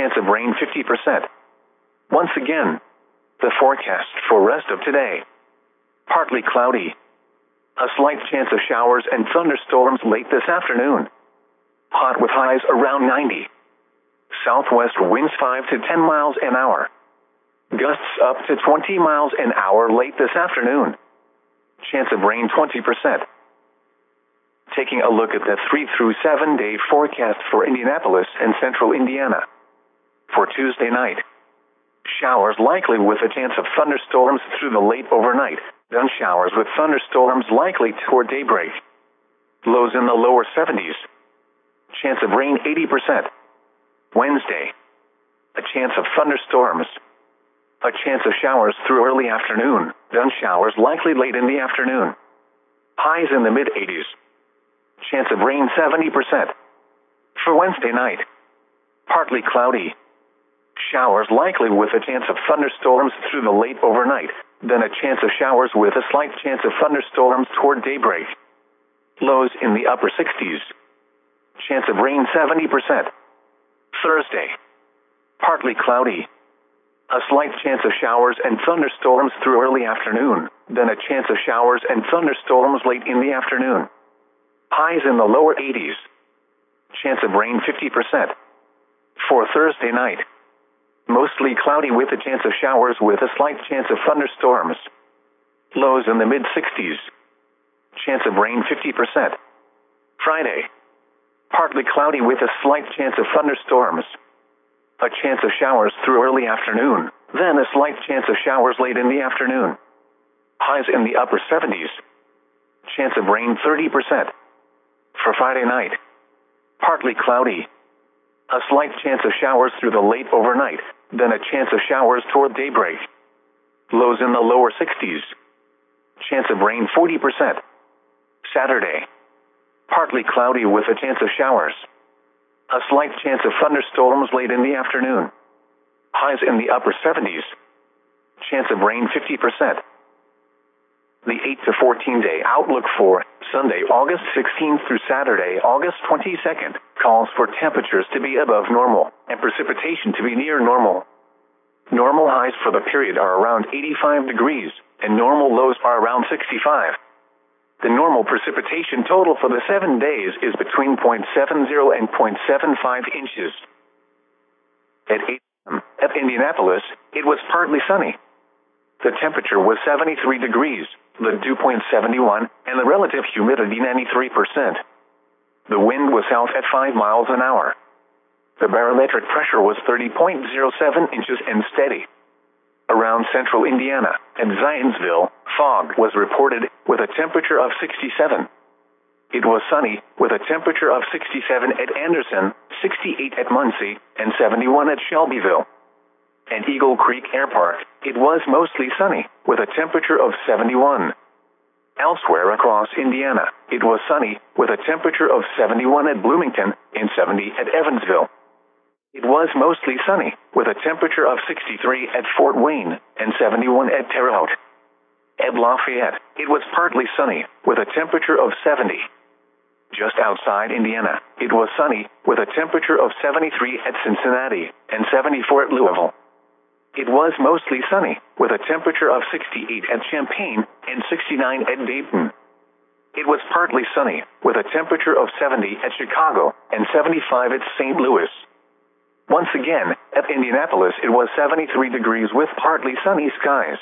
chance of rain 50%. Once again, the forecast for rest of today. Partly cloudy. A slight chance of showers and thunderstorms late this afternoon. Hot with highs around 90. Southwest winds 5 to 10 miles an hour. Gusts up to 20 miles an hour late this afternoon. Chance of rain 20%. Taking a look at the 3 through 7 day forecast for Indianapolis and central Indiana. For Tuesday night, showers likely with a chance of thunderstorms through the late overnight, then showers with thunderstorms likely toward daybreak. Lows in the lower 70s. Chance of rain 80%. Wednesday, a chance of thunderstorms. A chance of showers through early afternoon, then showers likely late in the afternoon. Highs in the mid-80s. Chance of rain 70%. For Wednesday night, partly cloudy. Showers likely with a chance of thunderstorms through the late overnight, then a chance of showers with a slight chance of thunderstorms toward daybreak. Lows in the upper 60s. Chance of rain 70%. Thursday, partly cloudy. A slight chance of showers and thunderstorms through early afternoon, then a chance of showers and thunderstorms late in the afternoon. Highs in the lower 80s. Chance of rain 50%. For Thursday night, mostly cloudy with a chance of showers with a slight chance of thunderstorms. Lows in the mid-60s. Chance of rain 50%. Friday, partly cloudy with a slight chance of thunderstorms. A chance of showers through early afternoon, then a slight chance of showers late in the afternoon. Highs in the upper 70s. Chance of rain 30%. For Friday night, partly cloudy. A slight chance of showers through the late overnight, then a chance of showers toward daybreak. Lows in the lower 60s. Chance of rain 40%. Saturday, partly cloudy with a chance of showers. A slight chance of thunderstorms late in the afternoon. Highs in the upper 70s. Chance of rain 50%. The 8 to 14 day outlook for Sunday, August 16th through Saturday, August 22nd, calls for temperatures to be above normal and precipitation to be near normal. Normal highs for the period are around 85 degrees, and normal lows are around 65. The normal precipitation total for the 7 days is between 0.70 and 0.75 inches. At 8 a.m. at Indianapolis, it was partly sunny. The temperature was 73 degrees, the dew point 71, and the relative humidity 93%. The wind was south at 5 miles an hour. The barometric pressure was 30.07 inches and steady. Around central Indiana and Zionsville, fog was reported with a temperature of 67. It was sunny with a temperature of 67 at Anderson, 68 at Muncie, and 71 at Shelbyville. At Eagle Creek Air Park, it was mostly sunny with a temperature of 71. Elsewhere across Indiana, it was sunny with a temperature of 71 at Bloomington and 70 at Evansville. It was mostly sunny, with a temperature of 63 at Fort Wayne and 71 at Terre Haute. At Lafayette, it was partly sunny, with a temperature of 70. Just outside Indiana, it was sunny, with a temperature of 73 at Cincinnati and 74 at Louisville. It was mostly sunny, with a temperature of 68 at Champaign and 69 at Dayton. It was partly sunny, with a temperature of 70 at Chicago and 75 at St. Louis. Once again, at Indianapolis, it was 73 degrees with partly sunny skies.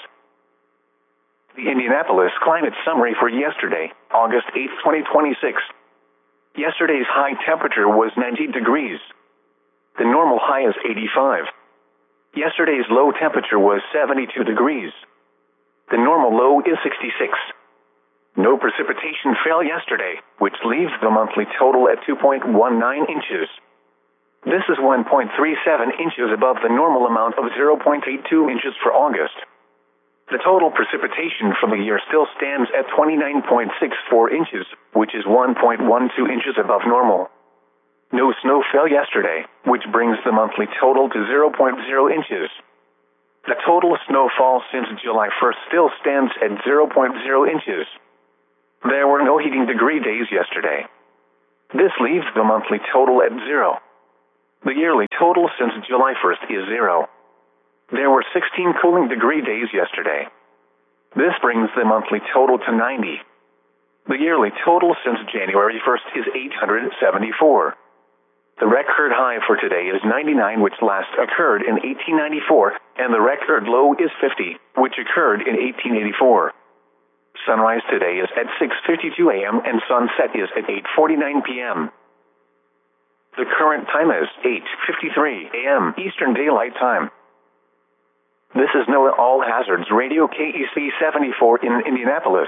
The Indianapolis climate summary for yesterday, August 8, 2026. Yesterday's high temperature was 90 degrees. The normal high is 85. Yesterday's low temperature was 72 degrees. The normal low is 66. No precipitation fell yesterday, which leaves the monthly total at 2.19 inches. This is 1.37 inches above the normal amount of 0.82 inches for August. The total precipitation for the year still stands at 29.64 inches, which is 1.12 inches above normal. No snow fell yesterday, which brings the monthly total to 0.0 inches. The total snowfall since July 1st still stands at 0.0 inches. There were no heating degree days yesterday. This leaves the monthly total at 0. The yearly total since July 1st is 0. There were 16 cooling degree days yesterday. This brings the monthly total to 90. The yearly total since January 1st is 874. The record high for today is 99, which last occurred in 1894, and the record low is 50, which occurred in 1884. Sunrise today is at 6:52 a.m. and sunset is at 8:49 p.m. The current time is 8:53 a.m. Eastern Daylight Time. This is NOAA All Hazards Radio KEC 74 in Indianapolis.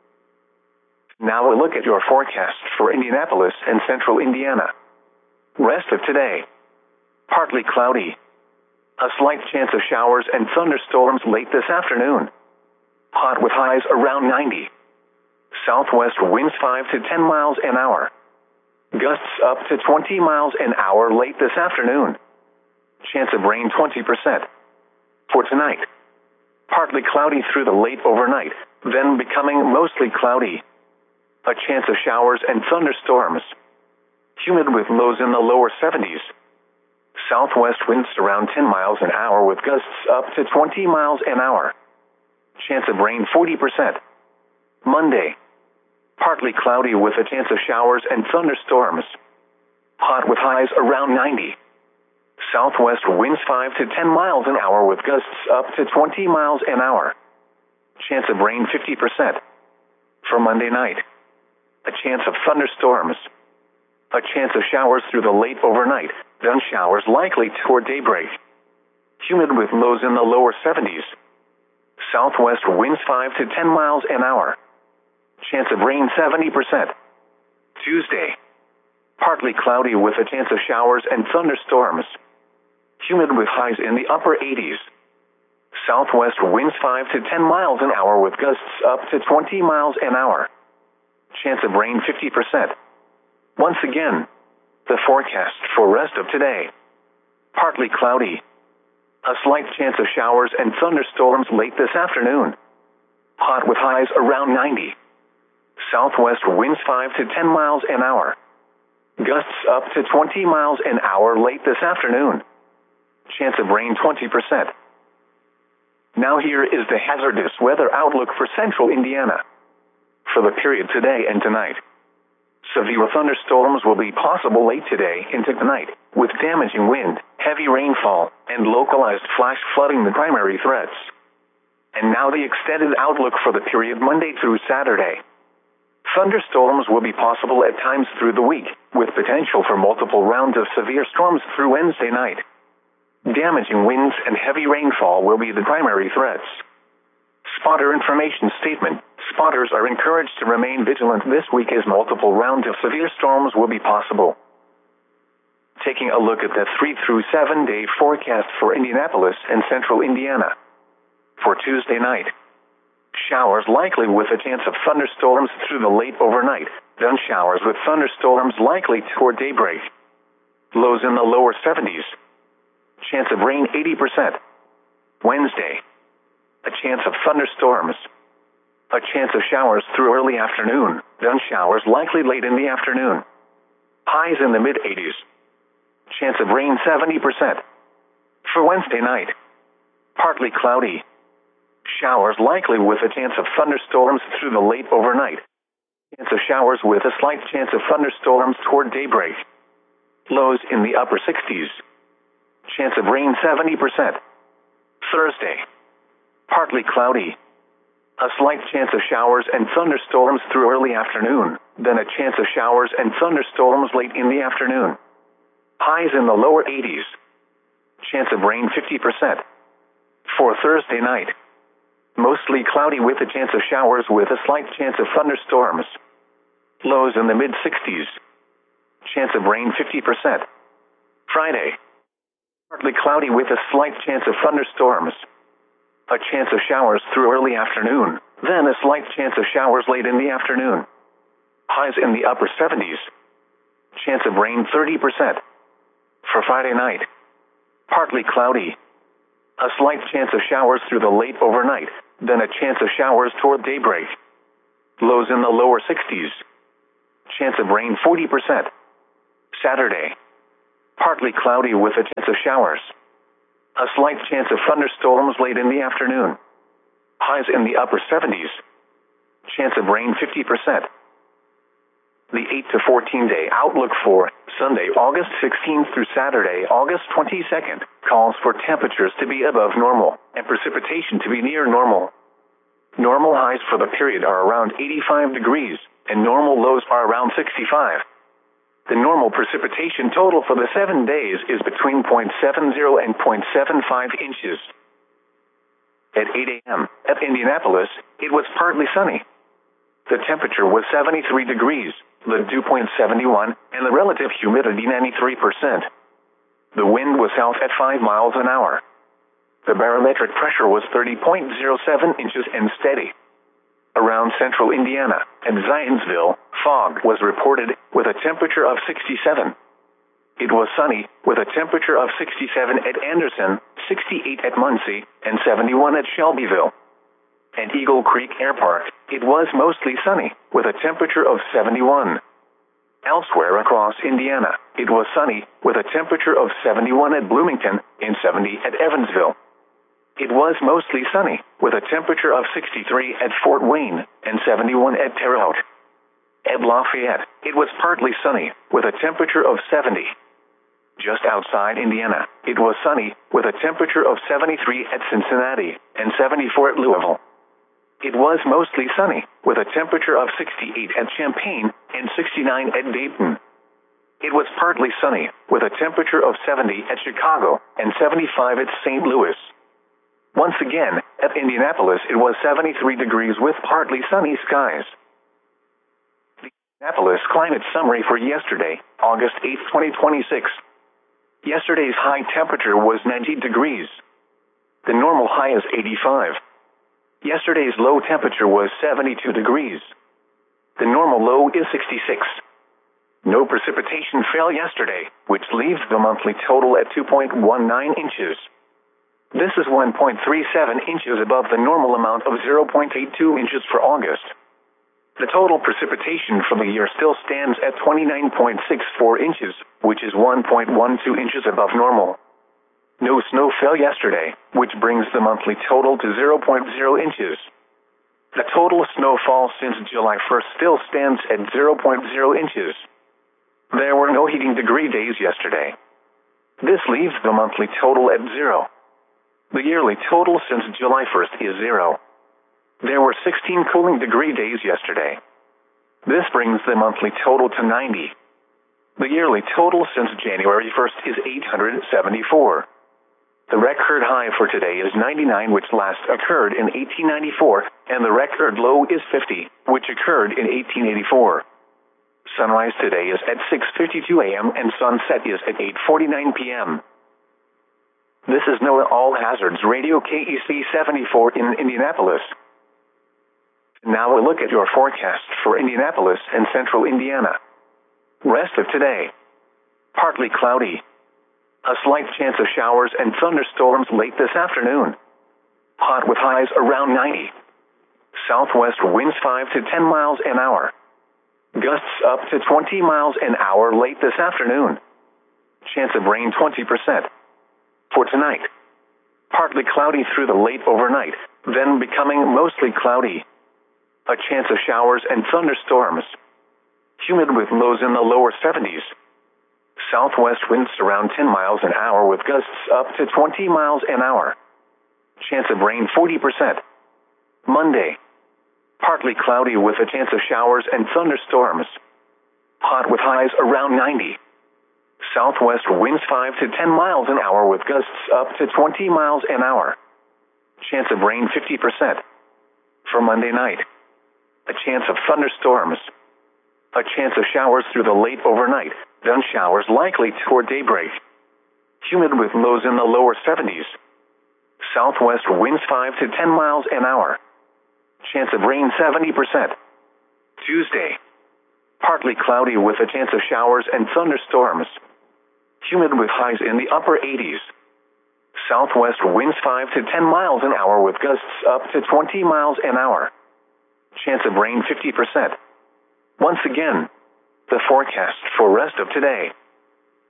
Now a look at your forecast for Indianapolis and central Indiana. Rest of today. Partly cloudy. A slight chance of showers and thunderstorms late this afternoon. Hot with highs around 90. Southwest winds 5 to 10 miles an hour. Gusts up to 20 miles an hour late this afternoon. Chance of rain 20%. For tonight. Partly cloudy through the late overnight, then becoming mostly cloudy. A chance of showers and thunderstorms. Humid with lows in the lower 70s. Southwest winds around 10 miles an hour with gusts up to 20 miles an hour. Chance of rain 40%. Monday. Partly cloudy with a chance of showers and thunderstorms. Hot with highs around 90. Southwest winds 5 to 10 miles an hour with gusts up to 20 miles an hour. Chance of rain 50%. For Monday night. A chance of thunderstorms. A chance of showers through the late overnight, then showers likely toward daybreak. Humid with lows in the lower 70s. Southwest winds 5 to 10 miles an hour. Chance of rain 70%. Tuesday. Partly cloudy with a chance of showers and thunderstorms. Humid with highs in the upper 80s. Southwest winds 5 to 10 miles an hour with gusts up to 20 miles an hour. Chance of rain 50%. Once again, the forecast for rest of today. Partly cloudy. A slight chance of showers and thunderstorms late this afternoon. Hot with highs around 90. Southwest winds 5 to 10 miles an hour. Gusts up to 20 miles an hour late this afternoon. Chance of rain 20%. Now here is the hazardous weather outlook for central Indiana. For the period today and tonight. Severe thunderstorms will be possible late today into tonight, with damaging wind, heavy rainfall, and localized flash flooding the primary threats. And now the extended outlook for the period Monday through Saturday. Thunderstorms will be possible at times through the week, with potential for multiple rounds of severe storms through Wednesday night. Damaging winds and heavy rainfall will be the primary threats. Spotter information statement. Spotters are encouraged to remain vigilant this week as multiple rounds of severe storms will be possible. Taking a look at the 3 through 7 day forecast for Indianapolis and central Indiana. For Tuesday night. Showers likely with a chance of thunderstorms through the late overnight, then showers with thunderstorms likely toward daybreak. Lows in the lower 70s. Chance of rain 80%. Wednesday. A chance of thunderstorms. A chance of showers through early afternoon, then showers likely late in the afternoon. Highs in the mid-80s. Chance of rain 70%. For Wednesday night. Partly cloudy. Showers likely with a chance of thunderstorms through the late overnight. Chance of showers with a slight chance of thunderstorms toward daybreak. Lows in the upper 60s. Chance of rain 70%. Thursday. Partly cloudy. A slight chance of showers and thunderstorms through early afternoon, then a chance of showers and thunderstorms late in the afternoon. Highs in the lower 80s. Chance of rain 50%. For Thursday night. Mostly cloudy with a chance of showers with a slight chance of thunderstorms. Lows in the mid-60s. Chance of rain 50%. Friday. Partly cloudy with a slight chance of thunderstorms. A chance of showers through early afternoon, then a slight chance of showers late in the afternoon. Highs in the upper 70s. Chance of rain 30%. For Friday night. Partly cloudy. A slight chance of showers through the late overnight, then a chance of showers toward daybreak. Lows in the lower 60s. Chance of rain 40%. Saturday. Partly cloudy with a chance of showers. A slight chance of thunderstorms late in the afternoon. Highs in the upper 70s. Chance of rain 50%. The 8 to 14 day outlook for Sunday, August 16th through Saturday, August 22nd, calls for temperatures to be above normal and precipitation to be near normal. Normal highs for the period are around 85 degrees, and normal lows are around 65. The normal precipitation total for the 7 days is between 0.70 and 0.75 inches. At 8 a.m. at Indianapolis, it was partly sunny. The temperature was 73 degrees, the dew point 71, and the relative humidity 93%. The wind was south at 5 miles an hour. The barometric pressure was 30.07 inches and steady. Around central Indiana and Zionsville, fog was reported with a temperature of 67. It was sunny with a temperature of 67 at Anderson, 68 at Muncie, and 71 at Shelbyville. At Eagle Creek Air Park, it was mostly sunny with a temperature of 71. Elsewhere across Indiana, it was sunny with a temperature of 71 at Bloomington and 70 at Evansville. It was mostly sunny with a temperature of 63 at Fort Wayne and 71 at Terre Haute. At Lafayette, it was partly sunny with a temperature of 70. Just outside Indiana, it was sunny with a temperature of 73 at Cincinnati and 74 at Louisville. It was mostly sunny with a temperature of 68 at Champaign and 69 at Dayton. It was partly sunny with a temperature of 70 at Chicago and 75 at St. Louis. Once again, at Indianapolis it was 73 degrees with partly sunny skies. The Indianapolis climate summary for yesterday, August 8, 2026. Yesterday's high temperature was 90 degrees. The normal high is 85. Yesterday's low temperature was 72 degrees. The normal low is 66. No precipitation fell yesterday, which leaves the monthly total at 2.19 inches. This is 1.37 inches above the normal amount of 0.82 inches for August. The total precipitation for the year still stands at 29.64 inches, which is 1.12 inches above normal. No snow fell yesterday, which brings the monthly total to 0.0 inches. The total snowfall since July 1st still stands at 0.0 inches. There were no heating degree days yesterday. This leaves the monthly total at 0. The yearly total since July 1st is 0. There were 16 cooling degree days yesterday. This brings the monthly total to 90. The yearly total since January 1st is 874. The record high for today is 99, which last occurred in 1894, and the record low is 50, which occurred in 1884. Sunrise today is at 6:52 a.m. and sunset is at 8:49 p.m. This is NOAA All Hazards Radio KEC 74 in Indianapolis. Now a look at your forecast for Indianapolis and central Indiana. Rest of today. Partly cloudy. A slight chance of showers and thunderstorms late this afternoon. Hot with highs around 90. Southwest winds 5 to 10 miles an hour. Gusts up to 20 miles an hour late this afternoon. Chance of rain 20%. For tonight, partly cloudy through the late overnight, then becoming mostly cloudy. A chance of showers and thunderstorms. Humid with lows in the lower 70s. Southwest winds around 10 miles an hour with gusts up to 20 miles an hour. Chance of rain 40%. Monday, partly cloudy with a chance of showers and thunderstorms. Hot with highs around 90. Southwest winds 5 to 10 miles an hour with gusts up to 20 miles an hour. Chance of rain 50%. For Monday night, a chance of thunderstorms. A chance of showers through the late overnight, then showers likely toward daybreak. Humid with lows in the lower 70s. Southwest winds 5 to 10 miles an hour. Chance of rain 70%. Tuesday, partly cloudy with a chance of showers and thunderstorms. Humid with highs in the upper 80s. Southwest winds 5 to 10 miles an hour with gusts up to 20 miles an hour. Chance of rain 50%. Once again, the forecast for rest of today.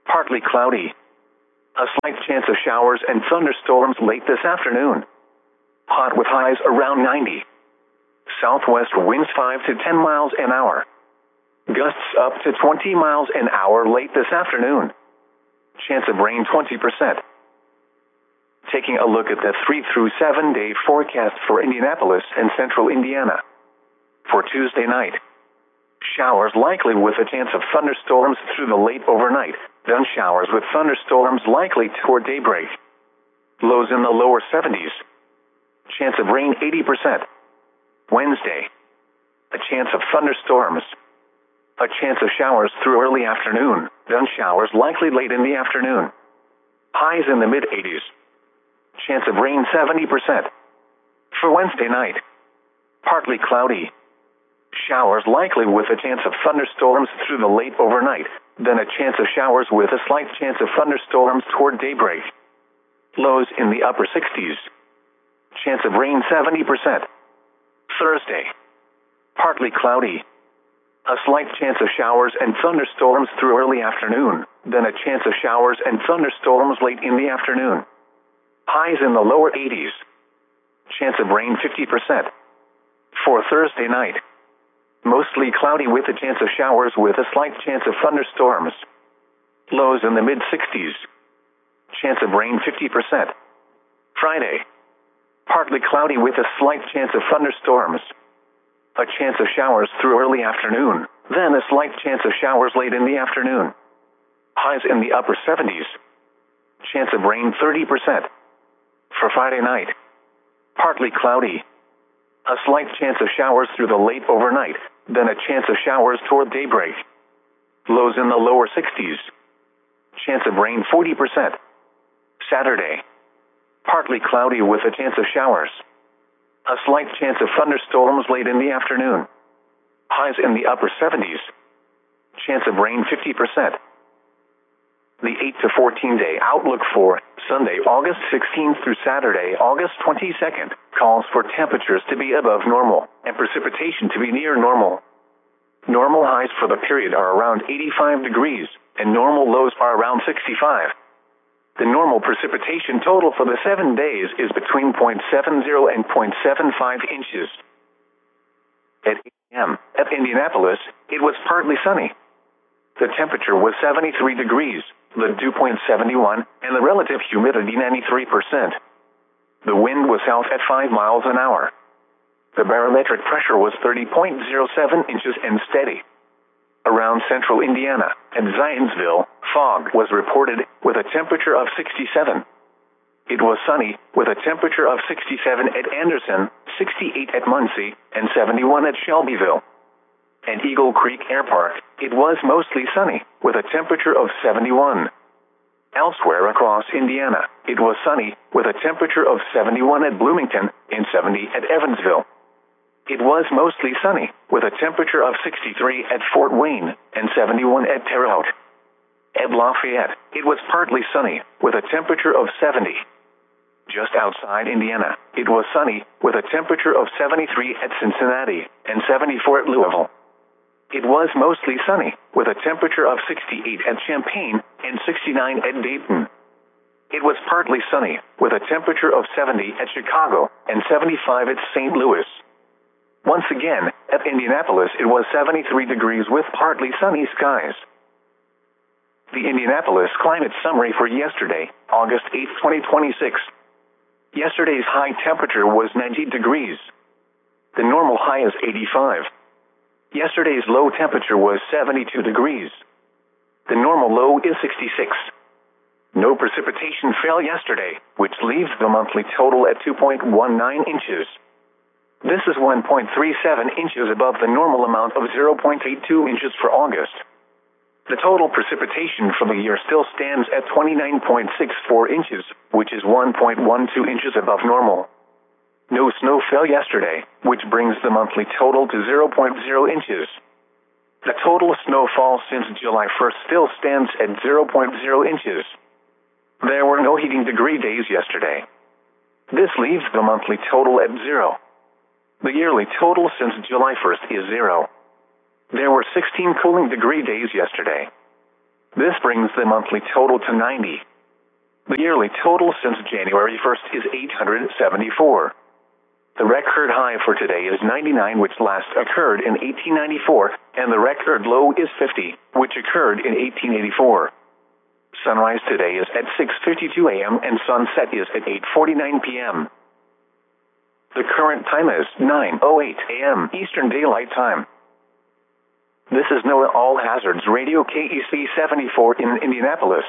Partly cloudy. A slight chance of showers and thunderstorms late this afternoon. Hot with highs around 90. Southwest winds 5 to 10 miles an hour. Gusts up to 20 miles an hour late this afternoon. Chance of rain 20%. Taking a look at the 3 through 7 day forecast for Indianapolis and central Indiana. For Tuesday night, showers likely with a chance of thunderstorms through the late overnight, then showers with thunderstorms likely toward daybreak. Lows in the lower 70s. Chance of rain 80%. Wednesday, a chance of thunderstorms. A chance of showers through early afternoon, then showers likely late in the afternoon. Highs in the mid-80s. Chance of rain 70%. For Wednesday night, partly cloudy. Showers likely with a chance of thunderstorms through the late overnight, then a chance of showers with a slight chance of thunderstorms toward daybreak. Lows in the upper 60s. Chance of rain 70%. Thursday, partly cloudy. A slight chance of showers and thunderstorms through early afternoon, then a chance of showers and thunderstorms late in the afternoon. Highs in the lower 80s. Chance of rain 50%. For Thursday night, mostly cloudy with a chance of showers with a slight chance of thunderstorms. Lows in the mid-60s. Chance of rain 50%. Friday, partly cloudy with a slight chance of thunderstorms. A chance of showers through early afternoon, then a slight chance of showers late in the afternoon. Highs in the upper 70s. Chance of rain 30%. For Friday night, partly cloudy. A slight chance of showers through the late overnight, then a chance of showers toward daybreak. Lows in the lower 60s. Chance of rain 40%. Saturday, partly cloudy with a chance of showers. A slight chance of thunderstorms late in the afternoon. Highs in the upper 70s. Chance of rain 50%. The 8 to 14 day outlook for Sunday, August 16th through Saturday, August 22nd, calls for temperatures to be above normal and precipitation to be near normal. Normal highs for the period are around 85 degrees, and normal lows are around 65. The normal precipitation total for the 7 days is between 0.70 and 0.75 inches. At 8 a.m. at Indianapolis, it was partly sunny. The temperature was 73 degrees, the dew point 71, and the relative humidity 93%. The wind was south at 5 miles an hour. The barometric pressure was 30.07 inches and steady. Around central Indiana and Zionsville, fog was reported with a temperature of 67. It was sunny with a temperature of 67 at Anderson, 68 at Muncie, and 71 at Shelbyville. At Eagle Creek Air Park, it was mostly sunny with a temperature of 71. Elsewhere across Indiana, it was sunny with a temperature of 71 at Bloomington and 70 at Evansville. It was mostly sunny, with a temperature of 63 at Fort Wayne and 71 at Terre Haute. At Lafayette, it was partly sunny, with a temperature of 70. Just outside Indiana, it was sunny, with a temperature of 73 at Cincinnati and 74 at Louisville. It was mostly sunny, with a temperature of 68 at Champaign and 69 at Dayton. It was partly sunny, with a temperature of 70 at Chicago and 75 at St. Louis. Once again, at Indianapolis, it was 73 degrees with partly sunny skies. The Indianapolis climate summary for yesterday, August 8, 2026. Yesterday's high temperature was 90 degrees. The normal high is 85. Yesterday's low temperature was 72 degrees. The normal low is 66. No precipitation fell yesterday, which leaves the monthly total at 2.19 inches. This is 1.37 inches above the normal amount of 0.82 inches for August. The total precipitation for the year still stands at 29.64 inches, which is 1.12 inches above normal. No snow fell yesterday, which brings the monthly total to 0.0 inches. The total snowfall since July 1st still stands at 0.0 inches. There were no heating degree days yesterday. This leaves the monthly total at 0. The yearly total since July 1st is 0. There were 16 cooling degree days yesterday. This brings the monthly total to 90. The yearly total since January 1st is 874. The record high for today is 99, which last occurred in 1894, and the record low is 50, which occurred in 1884. Sunrise today is at 6:52 a.m. and sunset is at 8:49 p.m. The current time is 9:08 a.m. Eastern Daylight Time. This is NOAA All Hazards Radio KEC 74 in Indianapolis.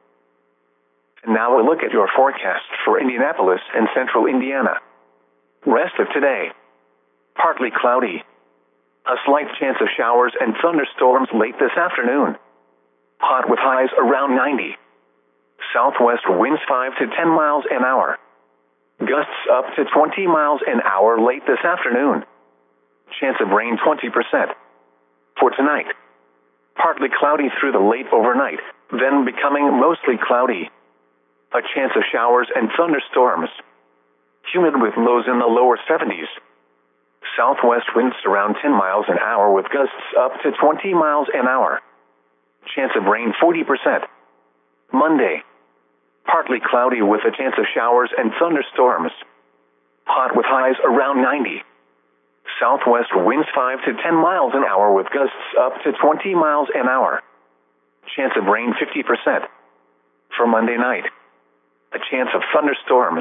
And now a look at your forecast for Indianapolis and central Indiana. Rest of today. Partly cloudy. A slight chance of showers and thunderstorms late this afternoon. Hot with highs around 90. Southwest winds 5 to 10 miles an hour. Gusts up to 20 miles an hour late this afternoon. Chance of rain 20%. For tonight. Partly cloudy through the late overnight, then becoming mostly cloudy. A chance of showers and thunderstorms. Humid with lows in the lower 70s. Southwest winds around 10 miles an hour with gusts up to 20 miles an hour. Chance of rain 40%. Monday. Partly cloudy with a chance of showers and thunderstorms. Hot with highs around 90. Southwest winds 5 to 10 miles an hour with gusts up to 20 miles an hour. Chance of rain 50%. For Monday night. A chance of thunderstorms.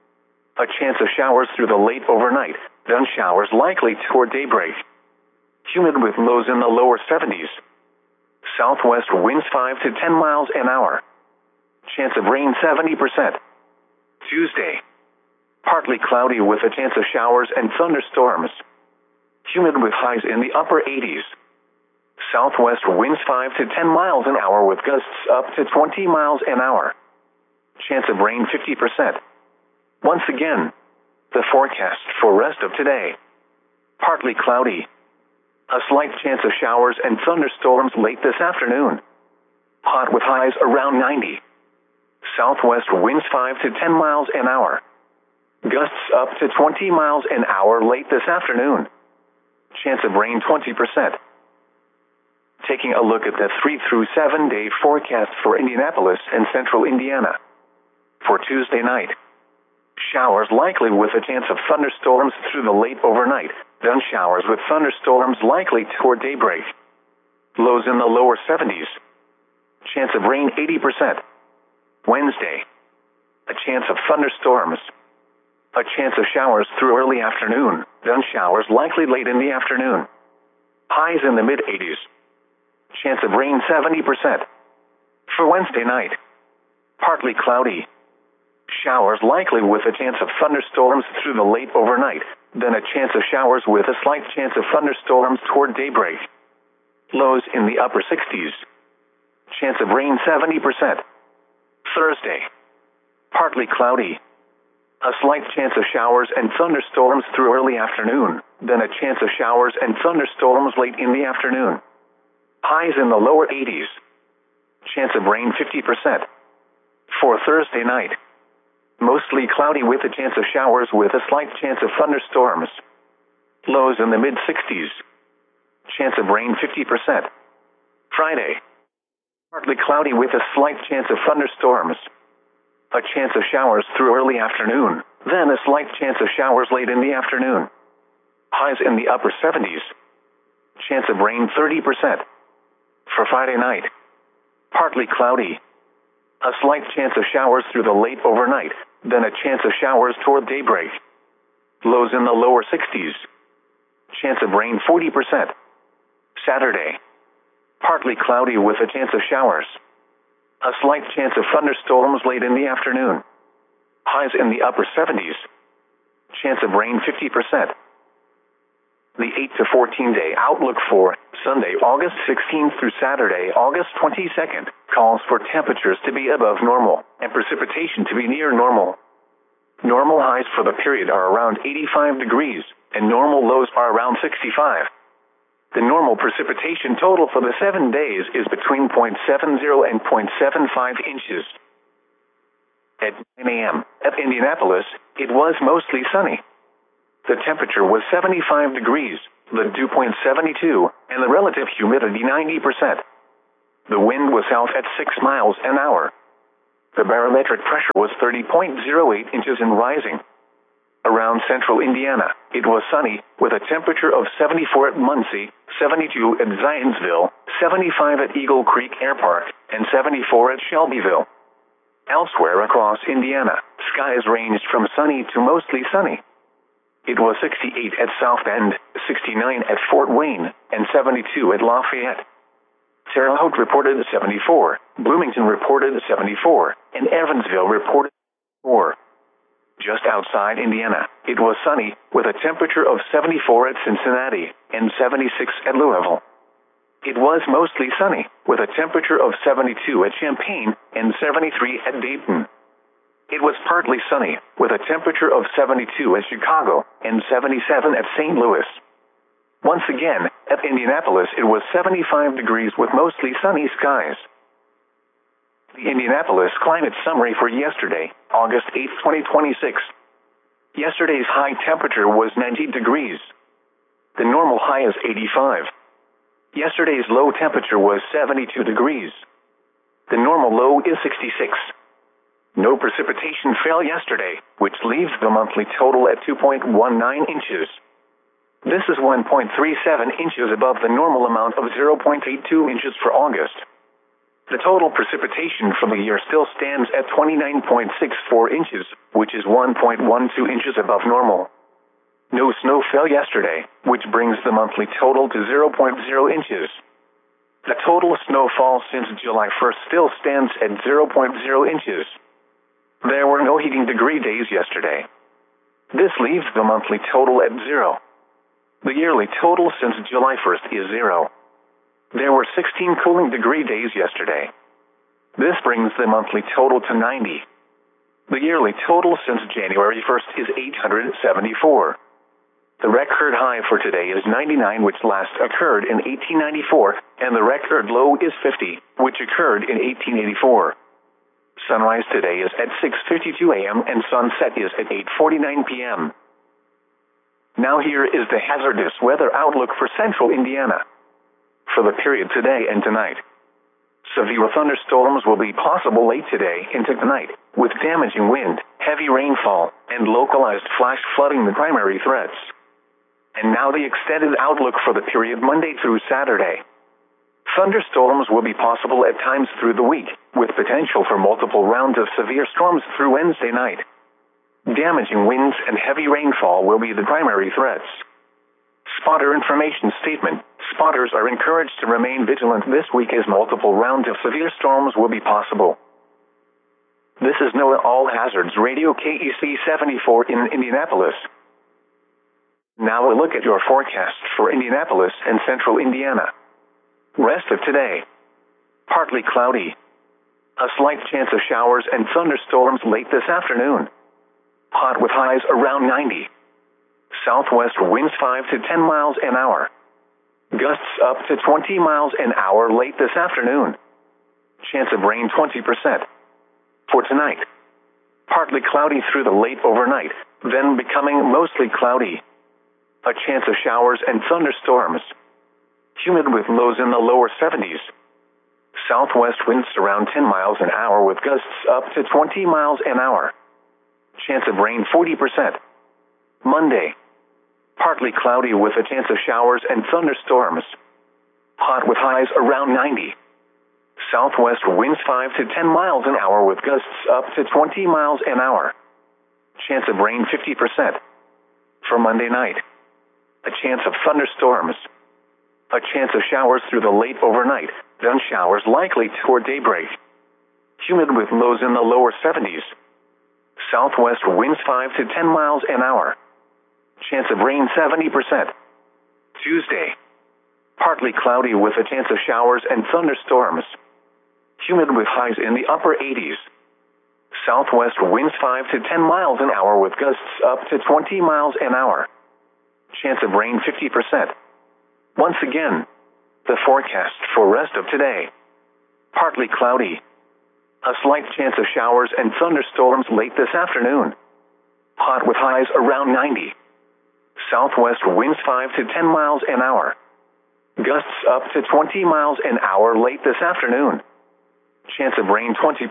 A chance of showers through the late overnight, then showers likely toward daybreak. Humid with lows in the lower 70s. Southwest winds 5 to 10 miles an hour. Chance of rain 70%. Tuesday. Partly cloudy with a chance of showers and thunderstorms. Humid with highs in the upper 80s. Southwest winds 5 to 10 miles an hour with gusts up to 20 miles an hour. Chance of rain 50%. Once again, the forecast for rest of today. Partly cloudy. A slight chance of showers and thunderstorms late this afternoon. Hot with highs around 90. Southwest winds 5 to 10 miles an hour. Gusts up to 20 miles an hour late this afternoon. Chance of rain 20%. Taking a look at the 3 through 7 day forecast for Indianapolis and central Indiana. For Tuesday night. Showers likely with a chance of thunderstorms through the late overnight, then showers with thunderstorms likely toward daybreak. Lows in the lower 70s. Chance of rain 80%. Wednesday. A chance of thunderstorms. A chance of showers through early afternoon, then showers likely late in the afternoon. Highs in the mid-80s. Chance of rain 70%. For Wednesday night. Partly cloudy. Showers likely with a chance of thunderstorms through the late overnight, then a chance of showers with a slight chance of thunderstorms toward daybreak. Lows in the upper 60s. Chance of rain 70%. Thursday. Partly cloudy. A slight chance of showers and thunderstorms through early afternoon, then a chance of showers and thunderstorms late in the afternoon. Highs in the lower 80s. Chance of rain 50%. For Thursday night. Mostly cloudy with a chance of showers with a slight chance of thunderstorms. Lows in the mid-60s. Chance of rain 50%. Friday. Partly cloudy with a slight chance of thunderstorms. A chance of showers through early afternoon, then a slight chance of showers late in the afternoon. Highs in the upper 70s. Chance of rain 30%. For Friday night. Partly cloudy. A slight chance of showers through the late overnight, then a chance of showers toward daybreak. Lows in the lower 60s. Chance of rain 40%. Saturday. Partly cloudy with a chance of showers. A slight chance of thunderstorms late in the afternoon. Highs in the upper 70s. Chance of rain 50%. The 8 to 14 day outlook for Sunday, August 16th through Saturday, August 22nd, calls for temperatures to be above normal and precipitation to be near normal. Normal highs for the period are around 85 degrees, and normal lows are around 65. The normal precipitation total for the 7 days is between 0.70 and 0.75 inches. At 9 a.m. at Indianapolis, it was mostly sunny. The temperature was 75 degrees, the dew point 72, and the relative humidity 90%. The wind was south at 6 miles an hour. The barometric pressure was 30.08 inches and rising. Around central Indiana, it was sunny, with a temperature of 74 at Muncie, 72 at Zionsville, 75 at Eagle Creek Air Park, and 74 at Shelbyville. Elsewhere across Indiana, skies ranged from sunny to mostly sunny. It was 68 at South Bend, 69 at Fort Wayne, and 72 at Lafayette. Terre Haute reported 74, Bloomington reported 74, and Evansville reported 4. Just outside Indiana, it was sunny, with a temperature of 74 at Cincinnati, and 76 at Louisville. It was mostly sunny, with a temperature of 72 at Champaign, and 73 at Dayton. It was partly sunny, with a temperature of 72 at Chicago, and 77 at St. Louis. Once again, at Indianapolis it was 75 degrees with mostly sunny skies. The Indianapolis Climate Summary for yesterday, August 8, 2026. Yesterday's high temperature was 90 degrees. The normal high is 85. Yesterday's low temperature was 72 degrees. The normal low is 66. No precipitation fell yesterday, which leaves the monthly total at 2.19 inches. This is 1.37 inches above the normal amount of 0.82 inches for August. The total precipitation for the year still stands at 29.64 inches, which is 1.12 inches above normal. No snow fell yesterday, which brings the monthly total to 0.0 inches. The total snowfall since July 1st still stands at 0.0 inches. There were no heating degree days yesterday. This leaves the monthly total at 0. The yearly total since July 1st is 0. There were 16 cooling degree days yesterday. This brings the monthly total to 90. The yearly total since January 1st is 874. The record high for today is 99, which last occurred in 1894, and the record low is 50, which occurred in 1884. Sunrise today is at 6:52 a.m. and sunset is at 8:49 p.m. Now here is the hazardous weather outlook for central Indiana. For the period today and tonight, severe thunderstorms will be possible late today into tonight, with damaging wind, heavy rainfall, and localized flash flooding the primary threats. And now the extended outlook for the period Monday through Saturday. Thunderstorms will be possible at times through the week, with potential for multiple rounds of severe storms through Wednesday night. Damaging winds and heavy rainfall will be the primary threats. Spotter information statement. Spotters are encouraged to remain vigilant this week as multiple rounds of severe storms will be possible. This is NOAA All Hazards Radio KEC 74 in Indianapolis. Now a look at your forecast for Indianapolis and central Indiana. Rest of today. Partly cloudy. A slight chance of showers and thunderstorms late this afternoon. Hot with highs around 90. Southwest winds 5 to 10 miles an hour. Gusts up to 20 miles an hour late this afternoon. Chance of rain 20%. For tonight. Partly cloudy through the late overnight, then becoming mostly cloudy. A chance of showers and thunderstorms. Humid with lows in the lower 70s. Southwest winds around 10 miles an hour with gusts up to 20 miles an hour. Chance of rain 40%. Monday. Partly cloudy with a chance of showers and thunderstorms. Hot with highs around 90. Southwest winds 5 to 10 miles an hour with gusts up to 20 miles an hour. Chance of rain 50%. For Monday night. A chance of thunderstorms. A chance of showers through the late overnight, then showers likely toward daybreak. Humid with lows in the lower 70s. Southwest winds 5 to 10 miles an hour. Chance of rain 70%. Tuesday. Partly cloudy with a chance of showers and thunderstorms. Humid with highs in the upper 80s. Southwest winds 5 to 10 miles an hour with gusts up to 20 miles an hour. Chance of rain 50%. Once again, the forecast for rest of today. Partly cloudy. A slight chance of showers and thunderstorms late this afternoon. Hot with highs around 90. Southwest winds 5 to 10 miles an hour. Gusts up to 20 miles an hour late this afternoon. Chance of rain 20%.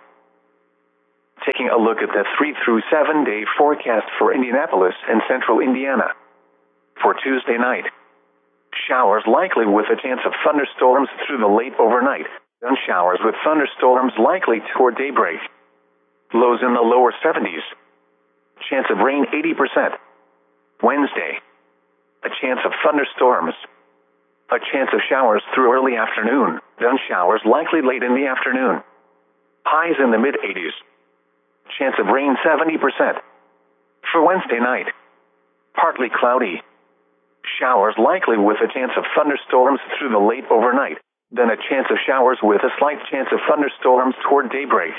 Taking a look at the 3 through 7 day forecast for Indianapolis and central Indiana. For Tuesday night, showers likely with a chance of thunderstorms through the late overnight. Then showers with thunderstorms likely toward daybreak. Lows in the lower 70s. Chance of rain 80%. Wednesday, a chance of thunderstorms. A chance of showers through early afternoon, then showers likely late in the afternoon. Highs in the mid-80s. Chance of rain 70%. For Wednesday night, partly cloudy. Showers likely with a chance of thunderstorms through the late overnight, then a chance of showers with a slight chance of thunderstorms toward daybreak.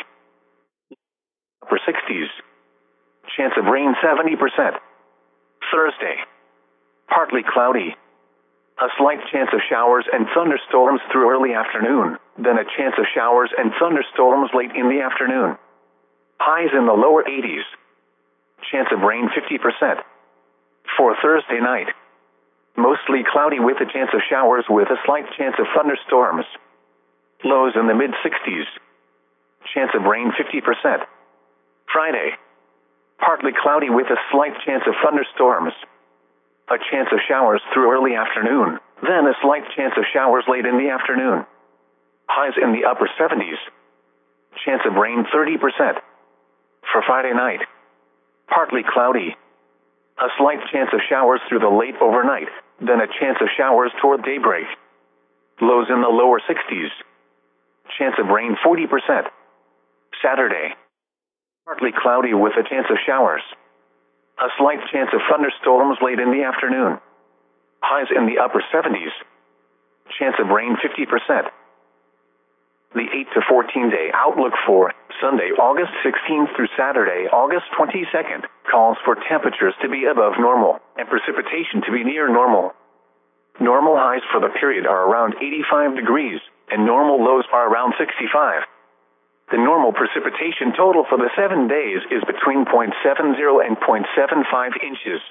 Upper 60s. Chance of rain 70%. Thursday, partly cloudy. A slight chance of showers and thunderstorms through early afternoon, then a chance of showers and thunderstorms late in the afternoon. Highs in the lower 80s. Chance of rain 50%. For Thursday night, mostly cloudy with a chance of showers with a slight chance of thunderstorms. Lows in the mid-60s. Chance of rain 50%. Friday, partly cloudy with a slight chance of thunderstorms. A chance of showers through early afternoon, then a slight chance of showers late in the afternoon. Highs in the upper 70s. Chance of rain 30%. For Friday night, partly cloudy. A slight chance of showers through the late overnight, then a chance of showers toward daybreak. Lows in the lower 60s. Chance of rain 40%. Saturday, partly cloudy with a chance of showers. A slight chance of thunderstorms late in the afternoon. Highs in the upper 70s. Chance of rain 50%. The 8 to 14 day outlook for Sunday, August 16th through Saturday, August 22nd, calls for temperatures to be above normal and precipitation to be near normal. Normal highs for the period are around 85 degrees, and normal lows are around 65. The normal precipitation total for the 7 days is between 0.70 and 0.75 inches.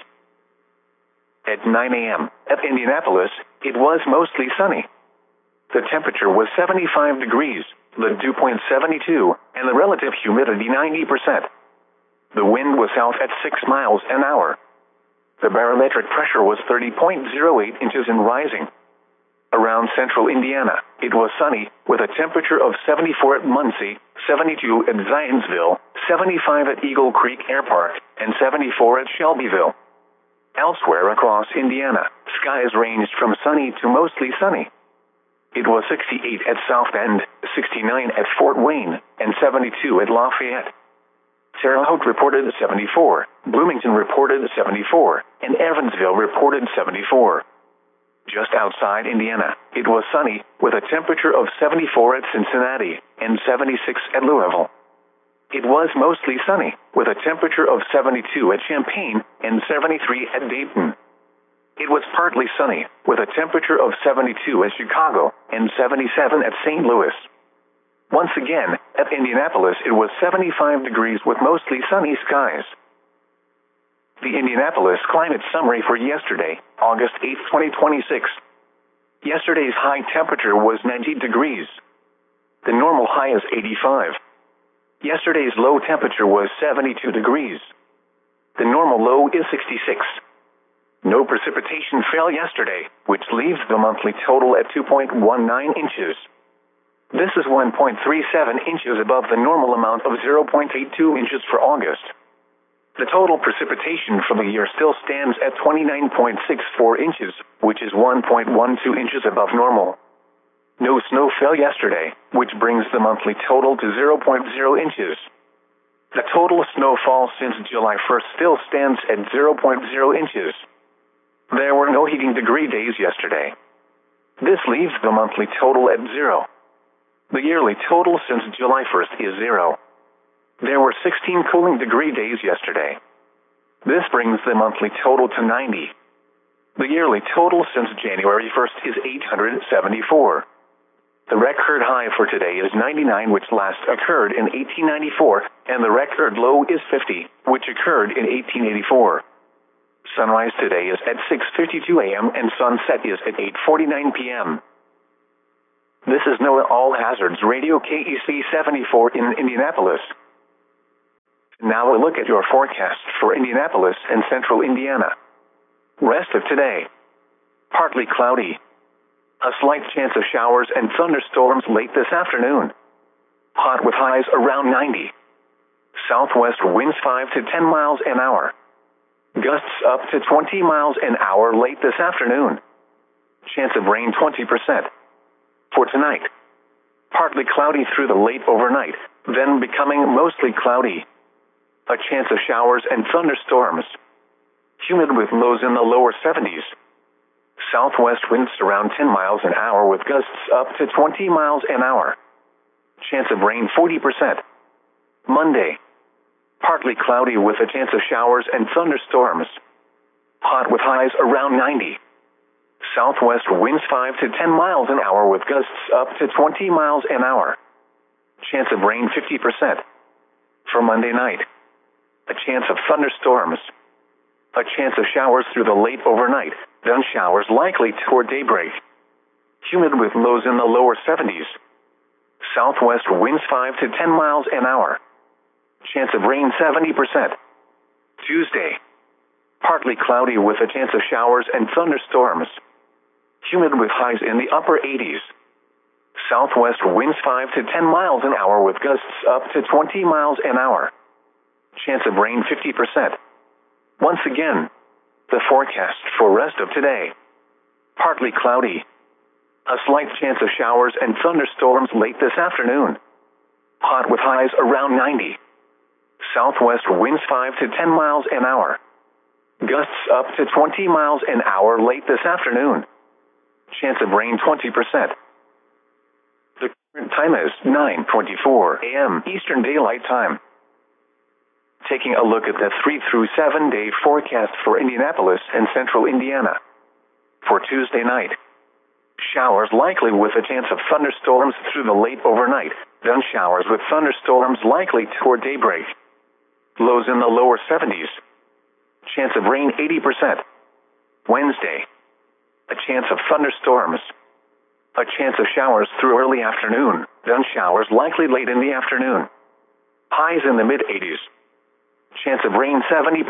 At 9 a.m. at Indianapolis, it was mostly sunny. The temperature was 75 degrees, the dew point 72, and the relative humidity 90%. The wind was south at 6 miles an hour. The barometric pressure was 30.08 inches and rising. Around central Indiana, it was sunny, with a temperature of 74 at Muncie, 72 at Zionsville, 75 at Eagle Creek Air Park, and 74 at Shelbyville. Elsewhere across Indiana, skies ranged from sunny to mostly sunny. It was 68 at South Bend, 69 at Fort Wayne, and 72 at Lafayette. Terre Haute reported 74, Bloomington reported 74, and Evansville reported 74. Just outside Indiana, it was sunny, with a temperature of 74 at Cincinnati and 76 at Louisville. It was mostly sunny, with a temperature of 72 at Champaign and 73 at Dayton. It was partly sunny, with a temperature of 72 at Chicago and 77 at St. Louis. Once again, at Indianapolis, it was 75 degrees with mostly sunny skies. The Indianapolis climate summary for yesterday, August 8, 2026. Yesterday's high temperature was 90 degrees. The normal high is 85. Yesterday's low temperature was 72 degrees. The normal low is 66. No precipitation fell yesterday, which leaves the monthly total at 2.19 inches. This is 1.37 inches above the normal amount of 0.82 inches for August. The total precipitation for the year still stands at 29.64 inches, which is 1.12 inches above normal. No snow fell yesterday, which brings the monthly total to 0.0 inches. The total snowfall since July 1st still stands at 0.0 inches. There were no heating degree days yesterday. This leaves the monthly total at 0. The yearly total since July 1st is 0. There were 16 cooling degree days yesterday. This brings the monthly total to 90. The yearly total since January 1st is 874. The record high for today is 99, which last occurred in 1894, and the record low is 50, which occurred in 1884. Sunrise today is at 6:52 a.m. and sunset is at 8:49 p.m. This is NOAA All Hazards Radio KEC 74 in Indianapolis. Now a look at your forecast for Indianapolis and central Indiana. Rest of today. Partly cloudy. A slight chance of showers and thunderstorms late this afternoon. Hot with highs around 90. Southwest winds 5 to 10 miles an hour. Gusts up to 20 miles an hour late this afternoon. Chance of rain 20%. For tonight. Partly cloudy through the late overnight, then becoming mostly cloudy. A chance of showers and thunderstorms. Humid with lows in the lower 70s. Southwest winds around 10 miles an hour with gusts up to 20 miles an hour. Chance of rain 40%. Monday. Partly cloudy with a chance of showers and thunderstorms. Hot with highs around 90. Southwest winds 5 to 10 miles an hour with gusts up to 20 miles an hour. Chance of rain 50%. For Monday night. A chance of thunderstorms. A chance of showers through the late overnight, then showers likely toward daybreak. Humid with lows in the lower 70s. Southwest winds 5 to 10 miles an hour. Chance of rain 70%. Tuesday. Partly cloudy with a chance of showers and thunderstorms. Humid with highs in the upper 80s. Southwest winds 5 to 10 miles an hour with gusts up to 20 miles an hour. Chance of rain 50%. Once again, the forecast for rest of today. Partly cloudy. A slight chance of showers and thunderstorms late this afternoon. Hot with highs around 90. Southwest winds 5 to 10 miles an hour. Gusts up to 20 miles an hour late this afternoon. Chance of rain 20%. The current time is 9:24 a.m. Eastern Daylight Time. Taking a look at the 3 through 7 day forecast for Indianapolis and central Indiana. For Tuesday night. Showers likely with a chance of thunderstorms through the late overnight, then showers with thunderstorms likely toward daybreak. Lows in the lower 70s. Chance of rain 80%. Wednesday. A chance of thunderstorms. A chance of showers through early afternoon, then showers likely late in the afternoon. Highs in the mid-80s. Chance of rain 70%.